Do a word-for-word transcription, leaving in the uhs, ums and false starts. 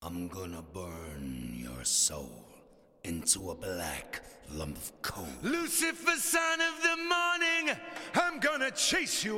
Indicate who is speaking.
Speaker 1: I'm gonna burn your soul into a black lump of coal.
Speaker 2: Lucifer, son of the morning, I'm gonna chase you